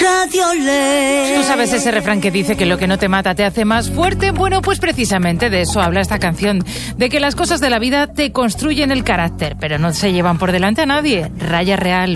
¿Tú sabes ese refrán que dice que lo que no te mata te hace más fuerte? Bueno, pues precisamente de eso habla esta canción, de que las cosas de la vida te construyen el carácter, pero no se llevan por delante a nadie. Raya Real.